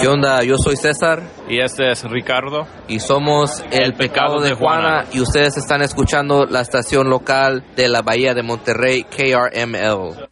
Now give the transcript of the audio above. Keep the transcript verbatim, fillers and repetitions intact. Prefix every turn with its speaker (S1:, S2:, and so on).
S1: ¿Qué onda? Yo soy César.
S2: Y este es Ricardo.
S1: Y somos El,
S2: El
S1: Pecado,
S2: Pecado
S1: de,
S2: de
S1: Juana,
S2: Juana.
S1: Y ustedes están escuchando la estación local de la Bahía de Monterrey, K R M L.